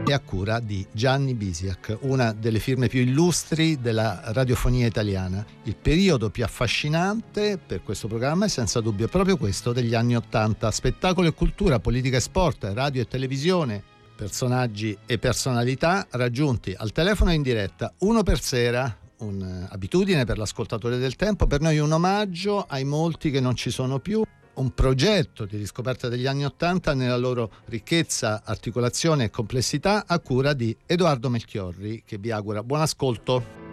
è a cura di Gianni Bisiak, una delle firme più illustri della radiofonia italiana. Il periodo più affascinante per questo programma è senza dubbio proprio questo degli anni '80. Spettacolo e cultura, politica e sport, radio e televisione, personaggi e personalità raggiunti al telefono e in diretta, uno per sera. Un'abitudine per l'ascoltatore del tempo, per noi un omaggio ai molti che non ci sono più, un progetto di riscoperta degli anni '80 nella loro ricchezza, articolazione e complessità, a cura di Edoardo Melchiorri, che vi augura buon ascolto.